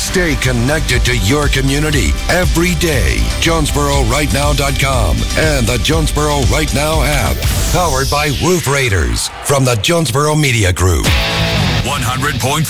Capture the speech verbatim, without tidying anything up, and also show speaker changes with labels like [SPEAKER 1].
[SPEAKER 1] Stay connected to your community every day. Jonesboro Right Now dot com and the Jonesboro Right Now app. Powered by Roof Raiders from the Jonesboro Media Group.
[SPEAKER 2] one hundred point